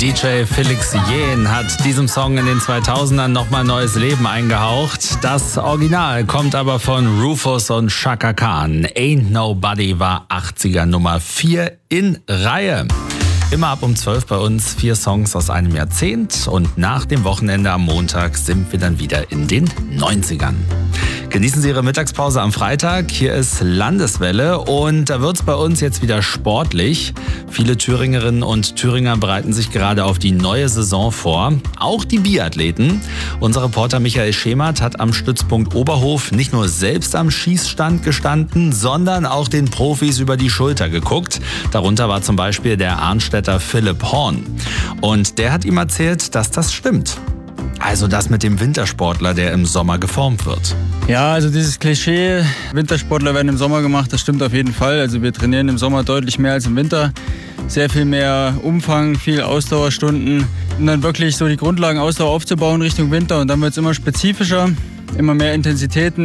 DJ Felix Jähn hat diesem Song in den 2000ern nochmal neues Leben eingehaucht. Das Original kommt aber von Rufus und Chaka Khan. Ain't Nobody war 80er Nummer 4 in Reihe. Immer ab um 12 bei uns 4 Songs aus einem Jahrzehnt und nach dem Wochenende am Montag sind wir dann wieder in den 90ern. Genießen Sie Ihre Mittagspause am Freitag. Hier ist Landeswelle und da wird es bei uns jetzt wieder sportlich. Viele Thüringerinnen und Thüringer bereiten sich gerade auf die neue Saison vor. Auch die Biathleten. Unser Reporter Michael Schemert hat am Stützpunkt Oberhof nicht nur selbst am Schießstand gestanden, sondern auch den Profis über die Schulter geguckt. Darunter war zum Beispiel der Arnstädter Philipp Horn. Und der hat ihm erzählt, dass das stimmt. Also das mit dem Wintersportler, der im Sommer geformt wird. Ja, also dieses Klischee, Wintersportler werden im Sommer gemacht, das stimmt auf jeden Fall. Also wir trainieren im Sommer deutlich mehr als im Winter. Sehr viel mehr Umfang, viel Ausdauerstunden, um dann wirklich so die Grundlagen Ausdauer aufzubauen Richtung Winter. Und dann wird es immer spezifischer, immer mehr Intensitäten.